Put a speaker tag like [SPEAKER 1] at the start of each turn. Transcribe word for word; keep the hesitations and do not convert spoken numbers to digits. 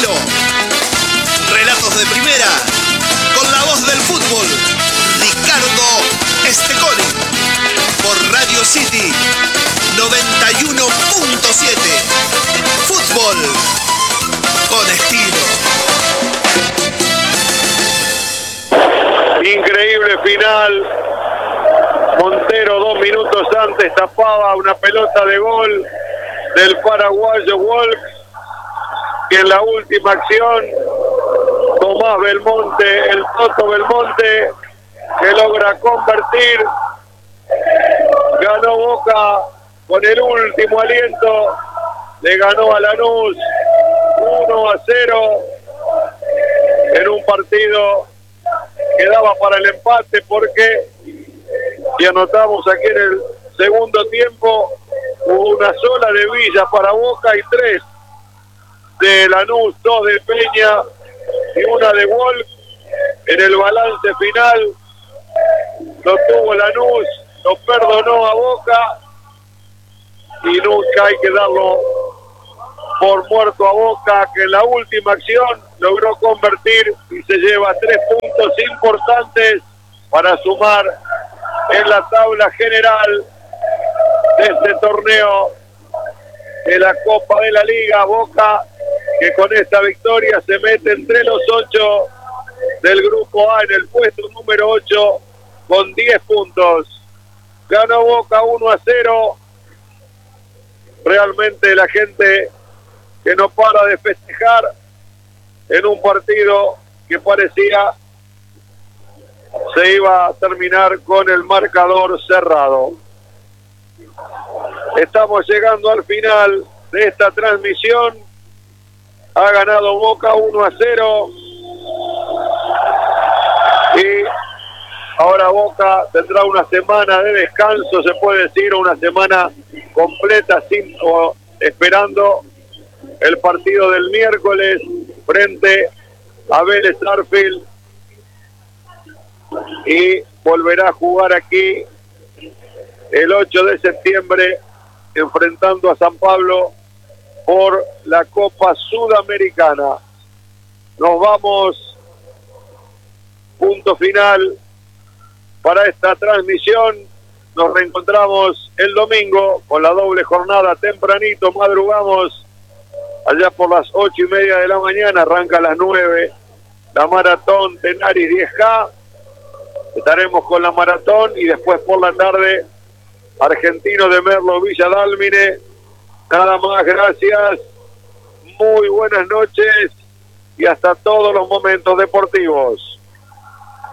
[SPEAKER 1] estilo. Relatos de primera, con la voz del fútbol, Ricardo Esteconi, por Radio City noventa y uno punto siete. Fútbol con estilo.
[SPEAKER 2] Increíble final. Montero dos minutos antes tapaba una pelota de gol del paraguayo Walks, que en la última acción Tomás Belmonte, el Toto Belmonte, que logra convertir. Ganó Boca con el último aliento, le ganó a Lanús uno a cero en un partido que daba para el empate, porque si anotamos aquí en el segundo tiempo hubo una sola de Villa para Boca y tres de Lanús, dos de Peña y una de Wolf. En el balance final lo tuvo Lanús, lo perdonó a Boca y nunca hay que darlo por muerto a Boca, que en la última acción logró convertir y se lleva tres puntos importantes para sumar en la tabla general de este torneo de la Copa de la Liga. Boca, que con esta victoria se mete entre los ocho del grupo A en el puesto número ocho con diez puntos. Ganó Boca uno a cero. Realmente la gente que no para de festejar en un partido que parecía se iba a terminar con el marcador cerrado. Estamos llegando al final de esta transmisión. Ha ganado Boca uno a cero. Y ahora Boca tendrá una semana de descanso, se puede decir, una semana completa sin, o, esperando el partido del miércoles frente a Vélez Sarsfield, y volverá a jugar aquí el ocho de septiembre enfrentando a San Pablo por la Copa Sudamericana. Nos vamos, punto final para esta transmisión. Nos reencontramos el domingo con la doble jornada tempranito, madrugamos allá por las ocho y media de la mañana, arranca a las nueve la maratón Tenaris diez K. Estaremos con la maratón y después por la tarde Argentino de Merlo Villa Dálmine. Nada más, gracias, muy buenas noches y hasta todos los momentos deportivos.